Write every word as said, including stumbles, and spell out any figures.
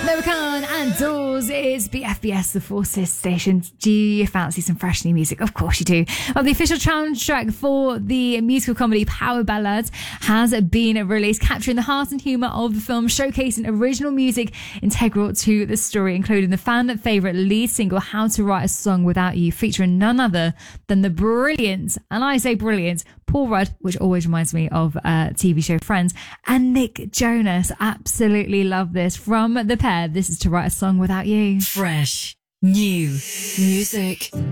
American and Doors is B F B S, the Forces station. Do you fancy some fresh new music? Of course you do. Well, the official soundtrack for the musical comedy Power Ballads has been released, capturing the heart and humour of the film, showcasing original music integral to the story, including the fan favourite lead single How to Write a Song Without You, featuring none other than the brilliant, and I say brilliant, Paul Rudd, which always reminds me of uh, T V show Friends, and Nick Jonas. Absolutely love this from the pair. This is To Write a Song Without You. Fresh, new music.